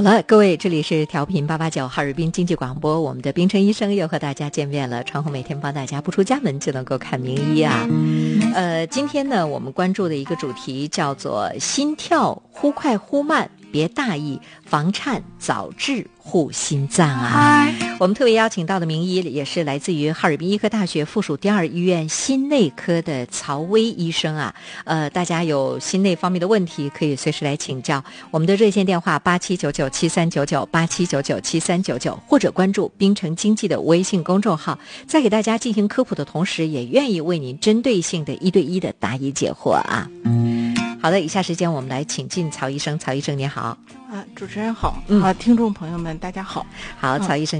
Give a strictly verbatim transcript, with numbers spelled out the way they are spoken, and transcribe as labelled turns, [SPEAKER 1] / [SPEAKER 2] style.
[SPEAKER 1] 好了，各位，这里是调频八八九哈尔滨经济广播，我们的冰城医生又和大家见面了。长虹每天帮大家不出家门就能够看名医啊。呃，今天呢，我们关注的一个主题叫做心跳忽快忽慢，别大意，防颤早治护心脏啊。我们特别邀请到的名医也是来自于哈尔滨医科大学附属第二医院心内科的曹薇医生啊。呃，大家有心内方面的问题可以随时来请教，我们的热线电话八七九九七三九九八七九九七三九九，或者关注冰城经济的微信公众号，在给大家进行科普的同时，也愿意为您针对性的一对一的答疑解惑啊。好的，以下时间我们来请进曹医生。曹医生您好。
[SPEAKER 2] 啊，主持人好，
[SPEAKER 1] 嗯、
[SPEAKER 2] 啊，听众朋友们大家好。
[SPEAKER 1] 好，曹医生